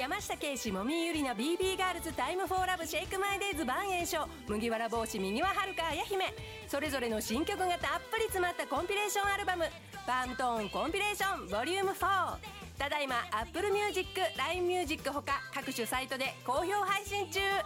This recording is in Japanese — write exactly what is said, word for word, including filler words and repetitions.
山下圭史、もみゆりな、 ビービー ガールズ、タイムフォーラブ、シェイクマイデイズ、万栄翔、麦わら帽子、右ははるか、綾姫、それぞれの新曲がたっぷり詰まったコンピレーションアルバム、パームトーンコンピレーションボリュームフォー、ただいま Apple Music、ライン Music ほか各種サイトで好評配信中。